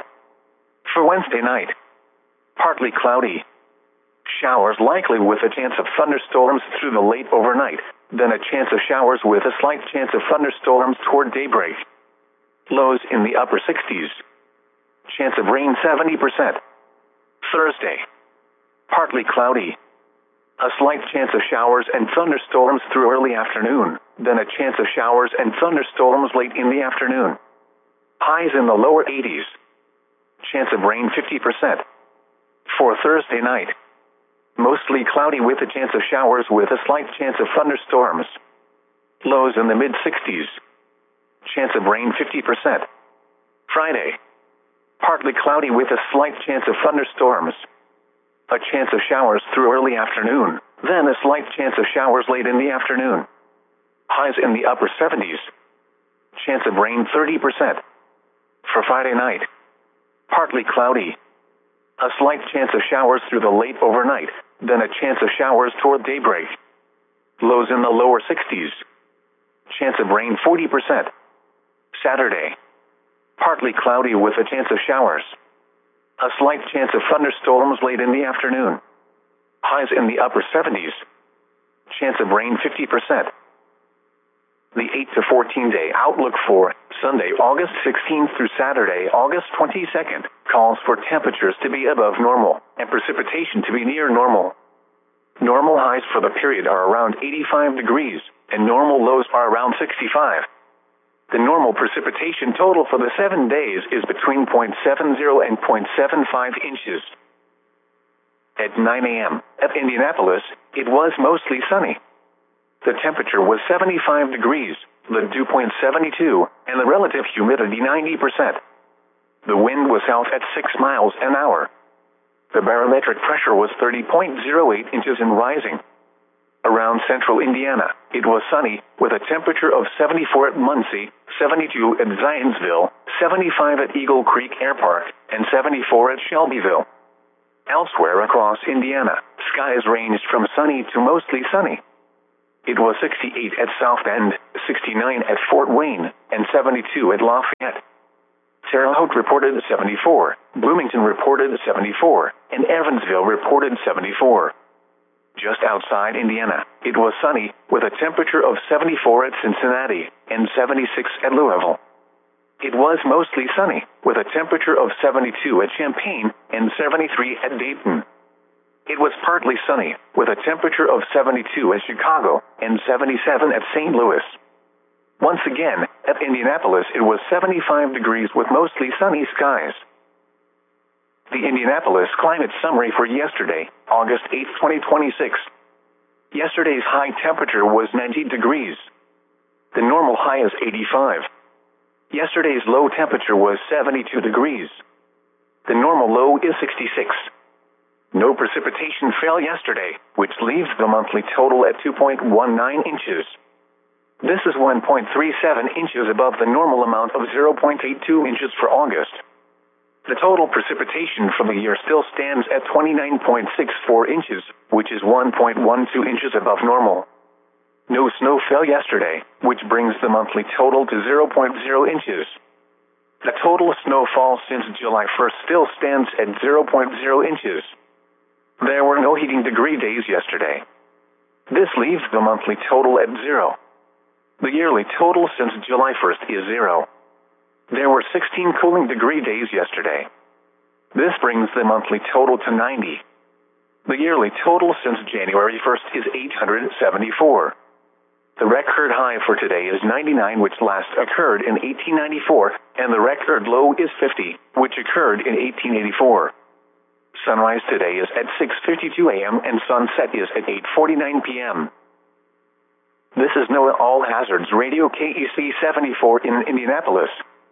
For Wednesday night. Partly cloudy. Showers likely with a chance of thunderstorms through the late overnight, then a chance of showers with a slight chance of thunderstorms toward daybreak. Lows in the upper 60s. Chance of rain 70%. Thursday. Partly cloudy. A slight chance of showers and thunderstorms through early afternoon, then a chance of showers and thunderstorms late in the afternoon. Highs in the lower 80s. Chance of rain 50%. For Thursday night. Mostly cloudy with a chance of showers with a slight chance of thunderstorms. Lows in the mid-60s. Chance of rain 50%. Friday. Partly cloudy with a slight chance of thunderstorms. A chance of showers through early afternoon, then a slight chance of showers late in the afternoon. Highs in the upper 70s. Chance of rain 30%. For Friday night. Partly cloudy. A slight chance of showers through the late overnight, then a chance of showers toward daybreak. Lows in the lower 60s. Chance of rain 40%. Saturday. Partly cloudy with a chance of showers. A slight chance of thunderstorms late in the afternoon. Highs in the upper 70s. Chance of rain 50%. The 8 to 14 day outlook for Sunday, August 16th through Saturday, August 22nd, calls for temperatures to be above normal and precipitation to be near normal. Normal highs for the period are around 85 degrees, and normal lows are around 65. The normal precipitation total for the 7 days is between 0.70 and 0.75 inches. At 9 a.m. at Indianapolis, it was mostly sunny. The temperature was 75 degrees, the dew point 72, and the relative humidity 90%. The wind was south at 6 miles an hour. The barometric pressure was 30.08 inches and rising. Around central Indiana, it was sunny, with a temperature of 74 at Muncie, 72 at Zionsville, 75 at Eagle Creek Air Park, and 74 at Shelbyville. Elsewhere across Indiana, skies ranged from sunny to mostly sunny. It was 68 at South Bend, 69 at Fort Wayne, and 72 at Lafayette. Terre Haute reported 74, Bloomington reported 74, and Evansville reported 74. Just outside Indiana, it was sunny, with a temperature of 74 at Cincinnati, and 76 at Louisville. It was mostly sunny, with a temperature of 72 at Champaign, and 73 at Dayton. It was partly sunny, with a temperature of 72 at Chicago, and 77 at St. Louis. Once again, at Indianapolis it was 75 degrees with mostly sunny skies. The Indianapolis climate summary for yesterday, August 8, 2026. Yesterday's high temperature was 90 degrees. The normal high is 85. Yesterday's low temperature was 72 degrees. The normal low is 66. No precipitation fell yesterday, which leaves the monthly total at 2.19 inches. This is 1.37 inches above the normal amount of 0.82 inches for August. The total precipitation for the year still stands at 29.64 inches, which is 1.12 inches above normal. No snow fell yesterday, which brings the monthly total to 0.0 inches. The total snowfall since July 1st still stands at 0.0 inches. There were no heating degree days yesterday. This leaves the monthly total at 0. The yearly total since July 1st is 0. There were 16 cooling degree days yesterday. This brings the monthly total to 90. The yearly total since January 1st is 874. The record high for today is 99, which last occurred in 1894, and the record low is 50, which occurred in 1884. Sunrise today is at 6:52 a.m. and sunset is at 8:49 p.m. This is NOAA All Hazards Radio KEC 74 in Indianapolis.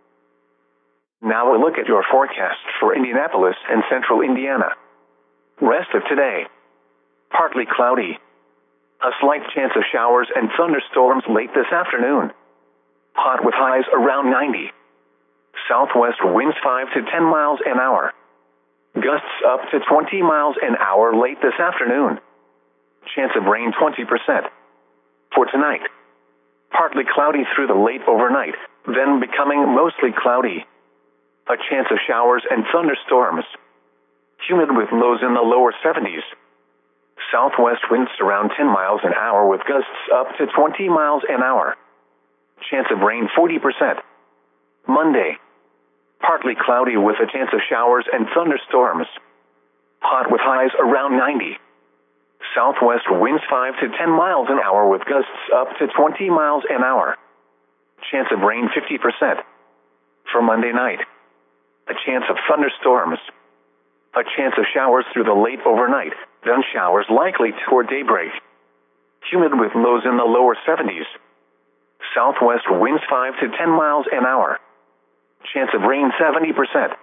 Now a look at your forecast for Indianapolis and central Indiana. Rest of today. Partly cloudy. A slight chance of showers and thunderstorms late this afternoon. Hot with highs around 90. Southwest winds 5 to 10 miles an hour. Gusts up to 20 miles an hour late this afternoon. Chance of rain 20%. For tonight. Partly cloudy through the late overnight, then becoming mostly cloudy. A chance of showers and thunderstorms. Humid with lows in the lower 70s. Southwest winds around 10 miles an hour with gusts up to 20 miles an hour. Chance of rain 40%. Monday. Partly cloudy with a chance of showers and thunderstorms. Hot with highs around 90. Southwest winds 5 to 10 miles an hour with gusts up to 20 miles an hour. Chance of rain 50%. For Monday night. A chance of thunderstorms. A chance of showers through the late overnight, then showers likely toward daybreak. Humid with lows in the lower 70s. Southwest winds 5 to 10 miles an hour. Chance of rain 70%.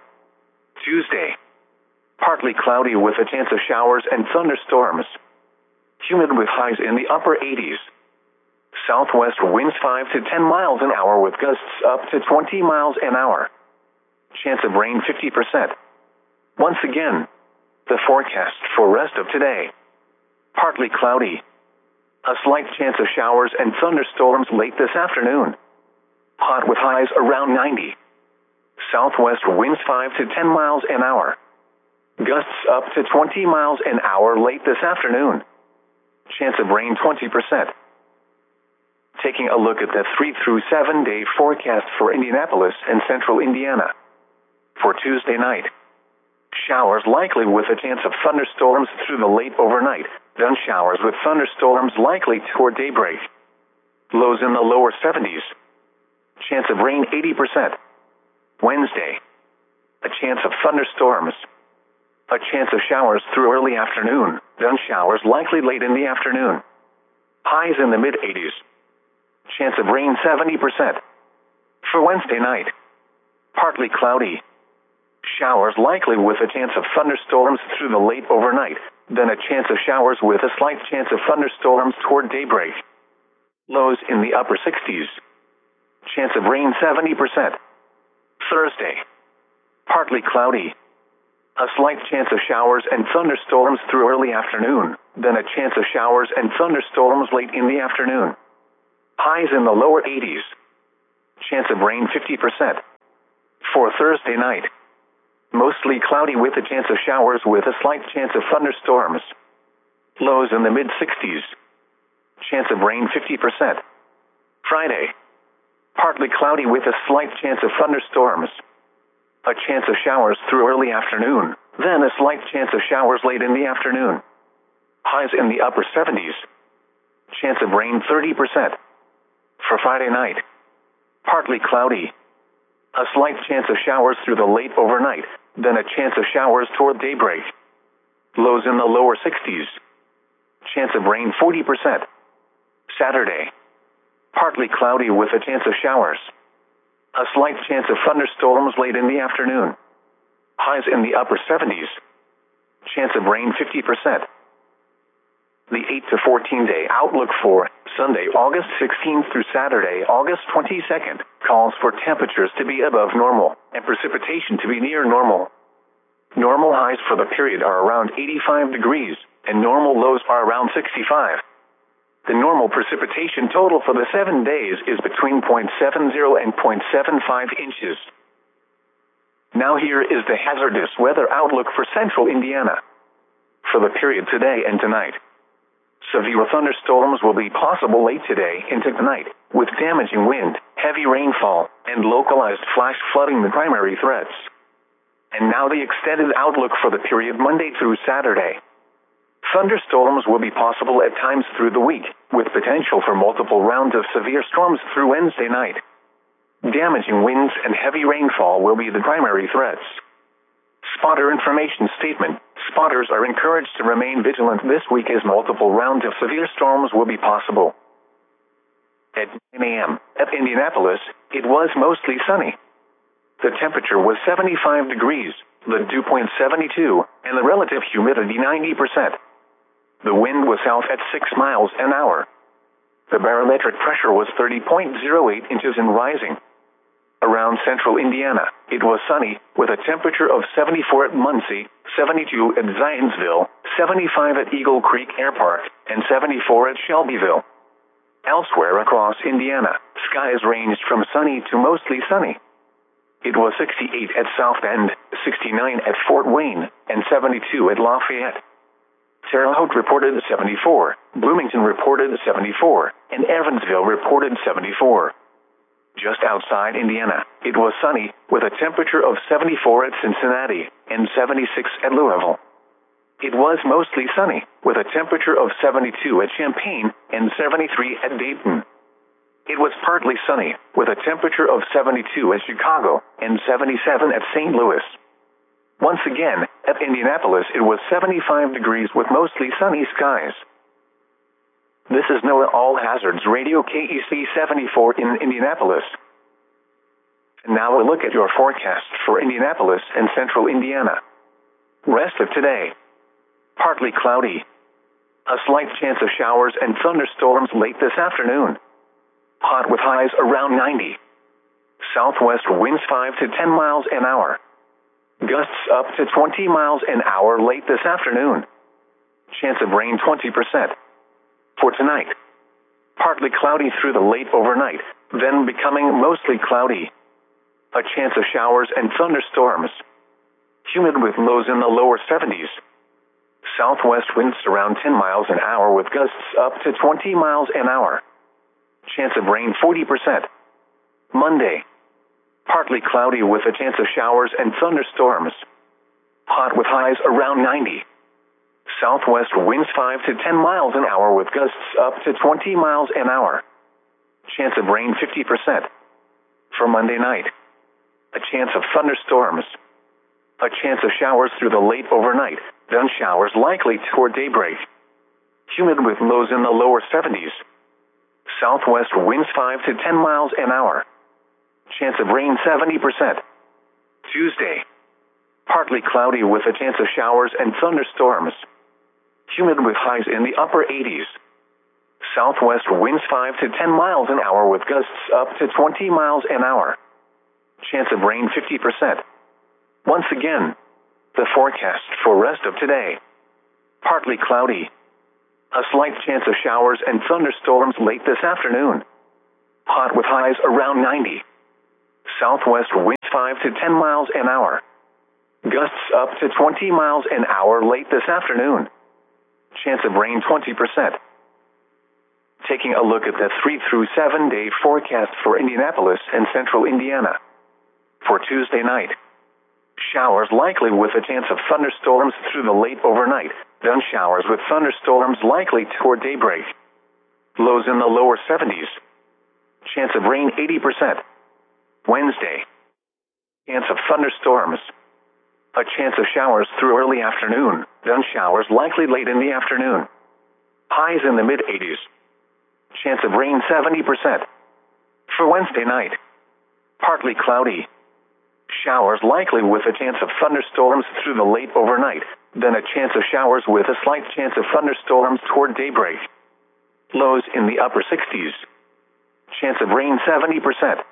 Tuesday. Partly cloudy with a chance of showers and thunderstorms. Humid with highs in the upper 80s. Southwest winds 5 to 10 miles an hour with gusts up to 20 miles an hour. Chance of rain 50%. Once again, the forecast for rest of today. Partly cloudy. A slight chance of showers and thunderstorms late this afternoon. Hot with highs around 90. Southwest winds 5 to 10 miles an hour. Gusts up to 20 miles an hour late this afternoon. Chance of rain 20%. Taking a look at the 3 through 7 day forecast for Indianapolis and central Indiana. For Tuesday night. Showers likely with a chance of thunderstorms through the late overnight, then showers with thunderstorms likely toward daybreak. Lows in the lower 70s. Chance of rain 80%. Wednesday. A chance of thunderstorms. A chance of showers through early afternoon, then showers likely late in the afternoon. Highs in the mid-80s. Chance of rain 70%. For Wednesday night. Partly cloudy. Showers likely with a chance of thunderstorms through the late overnight, then a chance of showers with a slight chance of thunderstorms toward daybreak. Lows in the upper 60s. Chance of rain 70%. Thursday, partly cloudy. A slight chance of showers and thunderstorms through early afternoon, then a chance of showers and thunderstorms late in the afternoon. Highs in the lower 80s. Chance of rain 50%. For Thursday night, mostly cloudy with a chance of showers with a slight chance of thunderstorms. Lows in the mid-60s. Chance of rain 50%. Friday, partly cloudy with a slight chance of thunderstorms. A chance of showers through early afternoon, then a slight chance of showers late in the afternoon. Highs in the upper 70s. Chance of rain 30%. For Friday night, partly cloudy. A slight chance of showers through the late overnight, then a chance of showers toward daybreak. Lows in the lower 60s. Chance of rain 40%. Saturday, partly cloudy with a chance of showers. A slight chance of thunderstorms late in the afternoon. Highs in the upper 70s. Chance of rain 50%. The 8 to 14 day outlook for Sunday, August 16th through Saturday, August 22nd, calls for temperatures to be above normal and precipitation to be near normal. Normal highs for the period are around 85 degrees, and normal lows are around 65. The normal precipitation total for the 7 days is between 0.70 and 0.75 inches. Now here is the hazardous weather outlook for central Indiana. For the period today and tonight, severe thunderstorms will be possible late today into tonight, with damaging wind, heavy rainfall, and localized flash flooding the primary threats. And now the extended outlook for the period Monday through Saturday. Thunderstorms will be possible at times through the week, with potential for multiple rounds of severe storms through Wednesday night. Damaging winds and heavy rainfall will be the primary threats. Spotter information statement. Spotters are encouraged to remain vigilant this week as multiple rounds of severe storms will be possible. At 9 a.m. at Indianapolis, it was mostly sunny. The temperature was 75 degrees, the dew point 72, and the relative humidity 90%. The wind was south at 6 miles an hour. The barometric pressure was 30.08 inches and rising. Around central Indiana, it was sunny, with a temperature of 74 at Muncie, 72 at Zionsville, 75 at Eagle Creek Air Park, and 74 at Shelbyville. Elsewhere across Indiana, skies ranged from sunny to mostly sunny. It was 68 at South Bend, 69 at Fort Wayne, and 72 at Lafayette. Terre Haute reported 74, Bloomington reported 74, and Evansville reported 74. Just outside Indiana, it was sunny, with a temperature of 74 at Cincinnati and 76 at Louisville. It was mostly sunny, with a temperature of 72 at Champaign and 73 at Dayton. It was partly sunny, with a temperature of 72 at Chicago and 77 at St. Louis. Once again, at Indianapolis it was 75 degrees with mostly sunny skies. This is NOAA All Hazards Radio KEC 74 in Indianapolis. And now a look at your forecast for Indianapolis and central Indiana. Rest of today. Partly cloudy. A slight chance of showers and thunderstorms late this afternoon. Hot with highs around 90. Southwest winds 5 to 10 miles an hour. Gusts up to 20 miles an hour late this afternoon. Chance of rain 20%. For tonight, partly cloudy through the late overnight, then becoming mostly cloudy. A chance of showers and thunderstorms. Humid with lows in the lower 70s. Southwest winds around 10 miles an hour with gusts up to 20 miles an hour. Chance of rain 40%. Monday, partly cloudy with a chance of showers and thunderstorms. Hot with highs around 90. Southwest winds 5 to 10 miles an hour with gusts up to 20 miles an hour. Chance of rain 50%. For Monday night, a chance of thunderstorms. A chance of showers through the late overnight, then showers likely toward daybreak. Humid with lows in the lower 70s. Southwest winds 5 to 10 miles an hour. Chance of rain 70%. Tuesday, partly cloudy with a chance of showers and thunderstorms. Humid with highs in the upper 80s. Southwest winds 5 to 10 miles an hour with gusts up to 20 miles an hour. Chance of rain 50%. Once again, the forecast for rest of today. Partly cloudy. A slight chance of showers and thunderstorms late this afternoon. Hot with highs around 90. Southwest winds 5 to 10 miles an hour. Gusts up to 20 miles an hour late this afternoon. Chance of rain 20%. Taking a look at the 3 through 7 day forecast for Indianapolis and central Indiana. For Tuesday night, showers likely with a chance of thunderstorms through the late overnight, then showers with thunderstorms likely toward daybreak. Lows in the lower 70s. Chance of rain 80%. Wednesday, chance of thunderstorms. A chance of showers through early afternoon, then showers likely late in the afternoon. Highs in the mid-80s. Chance of rain 70%. For Wednesday night, partly cloudy. Showers likely with a chance of thunderstorms through the late overnight, then a chance of showers with a slight chance of thunderstorms toward daybreak. Lows in the upper 60s. Chance of rain 70%.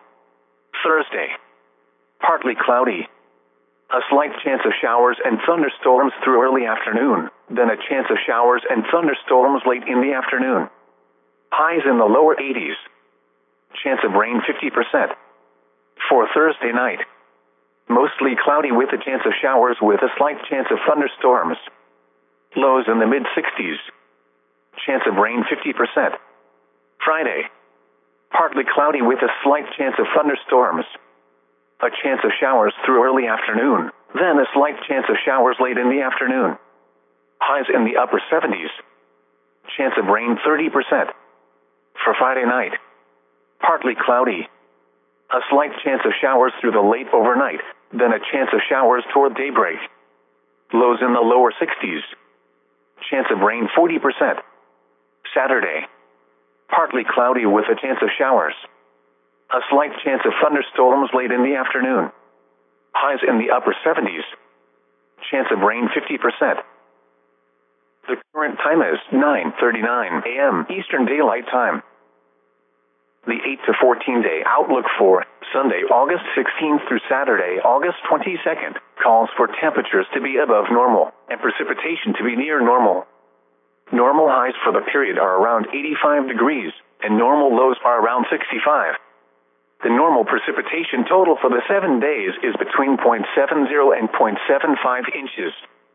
Thursday, partly cloudy. A slight chance of showers and thunderstorms through early afternoon, then a chance of showers and thunderstorms late in the afternoon. Highs in the lower 80s. Chance of rain 50%. For Thursday night, mostly cloudy with a chance of showers with a slight chance of thunderstorms. Lows in the mid-60s. Chance of rain 50%. Friday, partly cloudy with a slight chance of thunderstorms. A chance of showers through early afternoon, then a slight chance of showers late in the afternoon. Highs in the upper 70s. Chance of rain 30%. For Friday night, partly cloudy. A slight chance of showers through the late overnight, then a chance of showers toward daybreak. Lows in the lower 60s. Chance of rain 40%. Saturday, partly cloudy with a chance of showers. A slight chance of thunderstorms late in the afternoon. Highs in the upper 70s. Chance of rain 50%. The current time is 9:39 a.m. Eastern Daylight Time. The 8 to 14 day outlook for Sunday, August 16th through Saturday, August 22nd, calls for temperatures to be above normal and precipitation to be near normal. Normal highs for the period are around 85 degrees, and normal lows are around 65. The normal precipitation total for the 7 days is between 0.70 and 0.75 inches.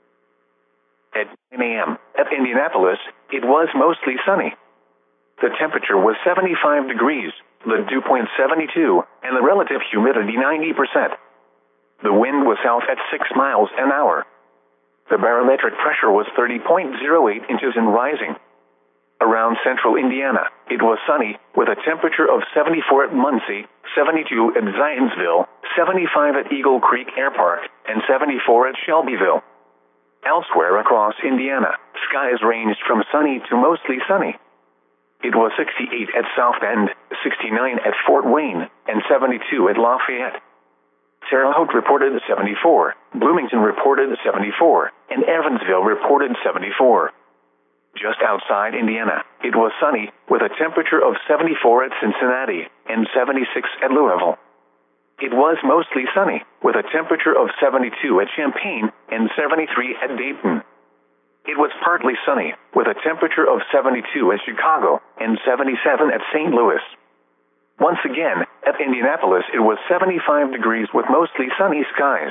At 9 a.m. at Indianapolis, it was mostly sunny. The temperature was 75 degrees, the dew point 72, and the relative humidity 90%. The wind was south at 6 miles an hour. The barometric pressure was 30.08 inches and rising. Around central Indiana, it was sunny, with a temperature of 74 at Muncie, 72 at Zionsville, 75 at Eagle Creek Air Park, and 74 at Shelbyville. Elsewhere across Indiana, skies ranged from sunny to mostly sunny. It was 68 at South Bend, 69 at Fort Wayne, and 72 at Lafayette. Terre Haute reported 74, Bloomington reported 74, and Evansville reported 74. Just outside Indiana, it was sunny, with a temperature of 74 at Cincinnati, and 76 at Louisville. It was mostly sunny, with a temperature of 72 at Champaign, and 73 at Dayton. It was partly sunny, with a temperature of 72 at Chicago, and 77 at St. Louis. Once again, at Indianapolis it was 75 degrees with mostly sunny skies.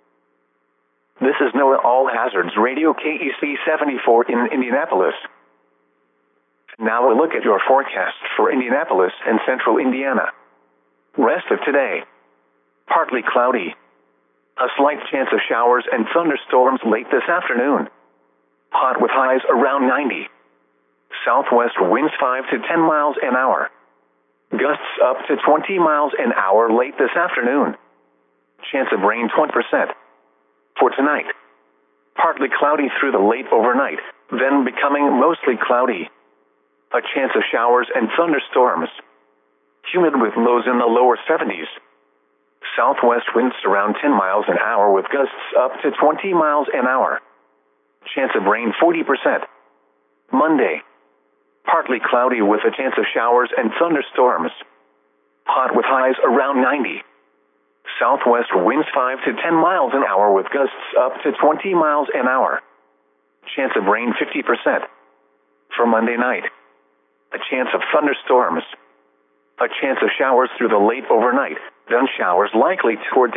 This is NOAA All Hazards Radio KEC 74 in Indianapolis. Now a look at your forecast for Indianapolis and central Indiana. Rest of today. Partly cloudy. A slight chance of showers and thunderstorms late this afternoon. Hot with highs around 90. Southwest winds 5 to 10 miles an hour. Gusts up to 20 miles an hour late this afternoon. Chance of rain 20%. For tonight, partly cloudy through the late overnight, then becoming mostly cloudy. A chance of showers and thunderstorms. Humid with lows in the lower 70s. Southwest winds around 10 miles an hour with gusts up to 20 miles an hour. Chance of rain 40%. Monday, partly cloudy with a chance of showers and thunderstorms. Hot with highs around 90. Southwest winds 5 to 10 miles an hour with gusts up to 20 miles an hour. Chance of rain 50%. For Monday night, a chance of thunderstorms. A chance of showers through the late overnight, then showers likely toward